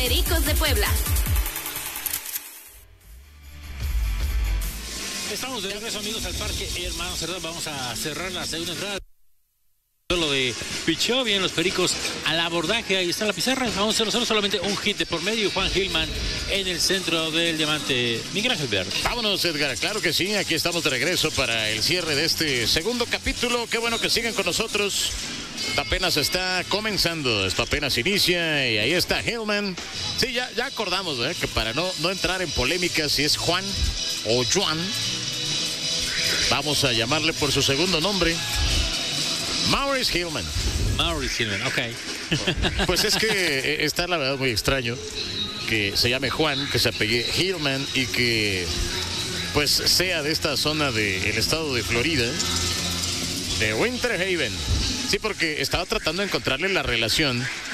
Pericos de Puebla. Estamos de regreso, amigos, al Parque Hermano Cerdán. Vamos a cerrar la segunda entrada. Lo de pichó bien los Pericos al abordaje. Ahí está la pizarra. Vamos a hacer solamente un hit de por medio. Juan Gilman en el centro del diamante. Miguel Ángel Verde. Vámonos, Edgar. Claro que sí. Aquí estamos de regreso para el cierre de este segundo capítulo. Qué bueno que sigan con nosotros. Esto apenas está comenzando. Esto apenas inicia. Y ahí está Hillman. Sí, ya acordamos, que para no entrar en polémica si es Juan o Juan, vamos a llamarle por su segundo nombre. Maurice Hillman. Maurice Hillman, ok. Pues es que está la verdad muy extraño que se llame Juan, que se apellide Hillman y que pues sea de esta zona del estado de Florida, de Winter Haven. Sí, porque estaba tratando de encontrarle la relación